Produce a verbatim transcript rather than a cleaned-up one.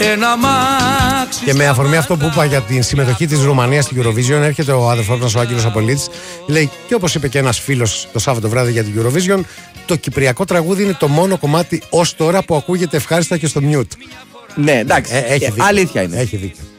Και με αφορμή αυτό που είπα για την συμμετοχή της Ρουμανίας στην Eurovision, έρχεται ο αδερφός μας ο Άγγελος Απολίτης. Λέει, και όπως είπε και ένας φίλος το Σάββατο βράδυ για την Eurovision, το κυπριακό τραγούδι είναι το μόνο κομμάτι ως τώρα που ακούγεται ευχάριστα και στο mute. Ναι, εντάξει. Ε, έχει δίκιο. Αλήθεια είναι. Έχει δίκιο.